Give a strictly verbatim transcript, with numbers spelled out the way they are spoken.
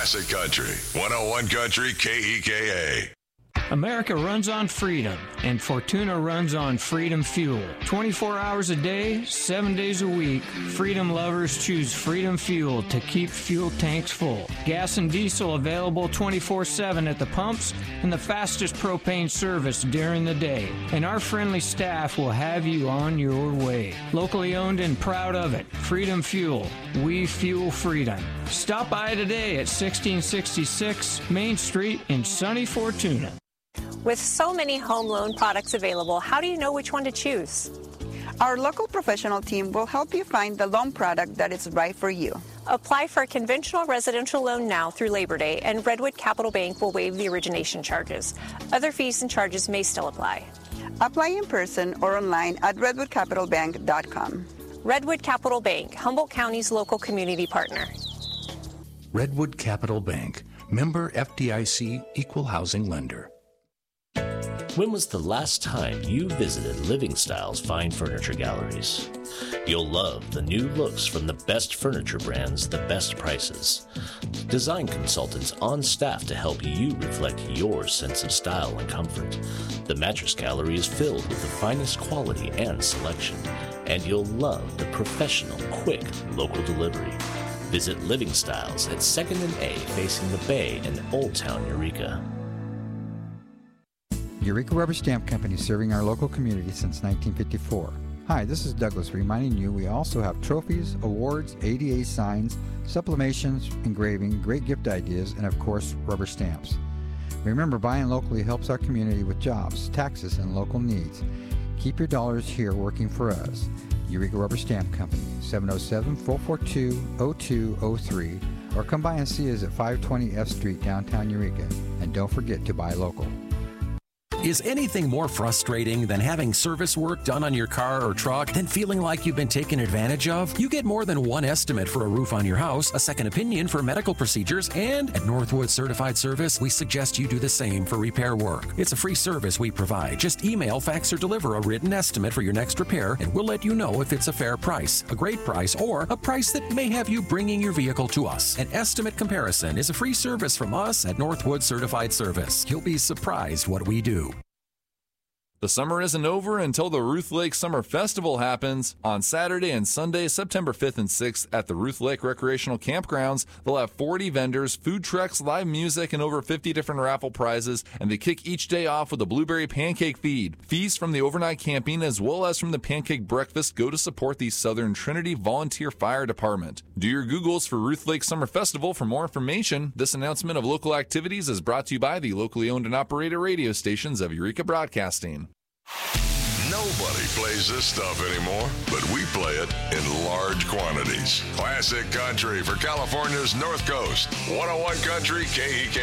Classic Country, one oh one Country K E K A. America runs on freedom, and Fortuna runs on Freedom Fuel. twenty-four hours a day, seven days a week, Freedom lovers choose Freedom Fuel to keep fuel tanks full. Gas and diesel available twenty-four seven at the pumps and the fastest propane service during the day. And our friendly staff will have you on your way. Locally owned and proud of it. Freedom Fuel. We fuel freedom. Stop by today at sixteen sixty-six Main Street in sunny Fortuna. With so many home loan products available, how do you know which one to choose? Our local professional team will help you find the loan product that is right for you. Apply for a conventional residential loan now through Labor Day, and Redwood Capital Bank will waive the origination charges. Other fees and charges may still apply. Apply in person or online at redwood capital bank dot com. Redwood Capital Bank, Humboldt County's local community partner. Redwood Capital Bank, member F D I C, equal housing lender. When was the last time you visited Living Styles Fine Furniture Galleries? You'll love the new looks from the best furniture brands, the best prices. Design consultants on staff to help you reflect your sense of style and comfort. The Mattress Gallery is filled with the finest quality and selection, and you'll love the professional, quick, local delivery. Visit Living Styles at second and A facing the Bay in Old Town, Eureka. Eureka Rubber Stamp Company, serving our local community since nineteen fifty-four. Hi, this is Douglas reminding you we also have trophies, awards, A D A signs, sublimations, engraving, great gift ideas, and of course, rubber stamps. Remember, buying locally helps our community with jobs, taxes, and local needs. Keep your dollars here working for us. Eureka Rubber Stamp Company, seven oh seven, four four two, oh two oh three, or come by and see us at five twenty F Street, downtown Eureka. And don't forget to buy local. Is anything more frustrating than having service work done on your car or truck than feeling like you've been taken advantage of? You get more than one estimate for a roof on your house, a second opinion for medical procedures, and at Northwood Certified Service, we suggest you do the same for repair work. It's a free service we provide. Just email, fax, or deliver a written estimate for your next repair, and we'll let you know if it's a fair price, a great price, or a price that may have you bringing your vehicle to us. An estimate comparison is a free service from us at Northwood Certified Service. You'll be surprised what we do. The summer isn't over until the Ruth Lake Summer Festival happens. On Saturday and Sunday, September fifth and sixth at the Ruth Lake Recreational Campgrounds, they'll have forty vendors, food trucks, live music, and over fifty different raffle prizes, and they kick each day off with a blueberry pancake feed. Fees from the overnight camping as well as from the pancake breakfast go to support the Southern Trinity Volunteer Fire Department. Do your Googles for Ruth Lake Summer Festival for more information. This announcement of local activities is brought to you by the locally owned and operated radio stations of Eureka Broadcasting. Nobody plays this stuff anymore, but we play it in large quantities. Classic Country for California's North Coast. one oh one Country K E K.